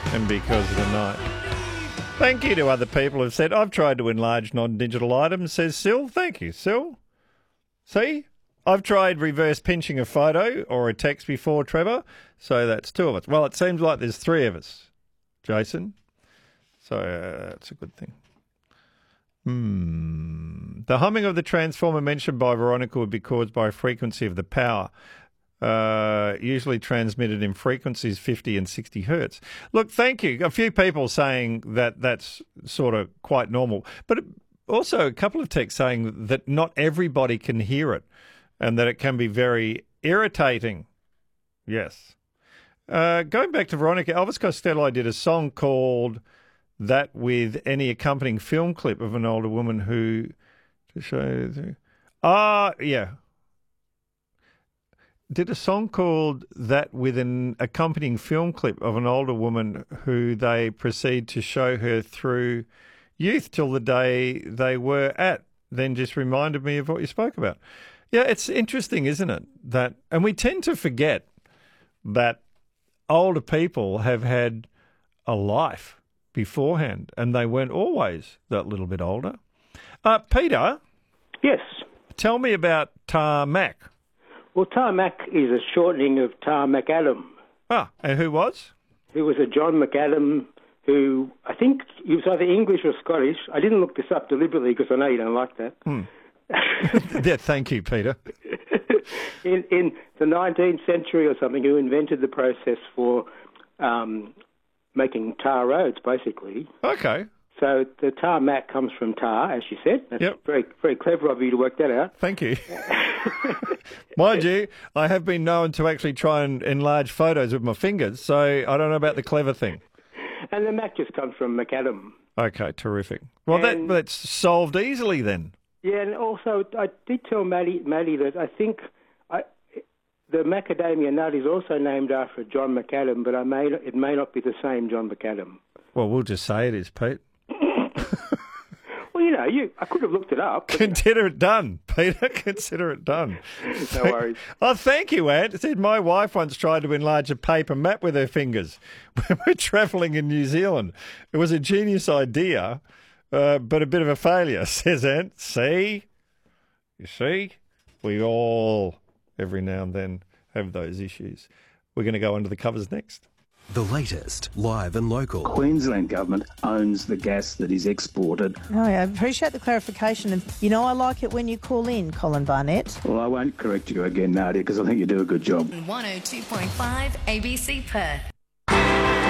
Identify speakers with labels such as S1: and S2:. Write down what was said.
S1: and because of the night. Thank you to other people who've said, I've tried to enlarge non-digital items, says Sil. Thank you, Sil. See? I've tried reverse pinching a photo or a text before, Trevor, so that's two of us. Well, it seems like there's three of us, Jason. So that's a good thing. The humming of the transformer mentioned by Veronica would be caused by a frequency of the power, usually transmitted in frequencies 50 and 60 hertz. Look, thank you. A few people saying that that's sort of quite normal, but also a couple of texts saying that not everybody can hear it and that it can be very irritating. Yes. Going back to Veronica, Elvis Costello did a song called That with any accompanying film clip of an older woman who to show. Yeah. Did a song called That with an accompanying film clip of an older woman who they proceed to show her through youth till the day they were at. Then just reminded me of what you spoke about. Yeah, it's interesting, isn't it? That, and we tend to forget that older people have had a life beforehand, and they weren't always that little bit older. Peter?
S2: Yes.
S1: Tell me about Tarmac.
S2: Well, Tarmac is a shortening of Tar McAdam.
S1: Ah, and who was?
S2: Who was a John McAdam who, I think he was either English or Scottish. I didn't look this up deliberately because I know you don't like that.
S1: Yeah, thank you, Peter.
S2: In the 19th century or something, who invented the process for making tar roads, basically.
S1: Okay.
S2: So the tarmac comes from tar, as you said. That's very, very clever of you to work that out.
S1: Thank you. Mind you, I have been known to actually try and enlarge photos with my fingers, so I don't know about the clever thing.
S2: And the Mac just comes from McAdam.
S1: Okay, terrific. Well, that's solved easily then.
S2: Yeah, and also I did tell Maddie that I think the macadamia nut is also named after John McAdam, but it may not be the same John McAdam.
S1: Well, we'll just say it is, Pete.
S2: Well, I could have looked it up.
S1: Consider it done, Peter. Consider it done.
S2: No worries.
S1: Oh, thank you, Ant. It said my wife once tried to enlarge a paper map with her fingers when we're travelling in New Zealand. It was a genius idea, but a bit of a failure, says Ant. See? You see? We all, every now and then, have those issues. We're going to go under the covers next.
S3: The latest, live and local.
S4: Queensland Government owns the gas that is exported.
S5: Oh, yeah, I appreciate the clarification. And, I like it when you call in, Colin Barnett.
S4: Well, I won't correct you again, Nadia, because I think you do a good job.
S6: 102.5 ABC Perth.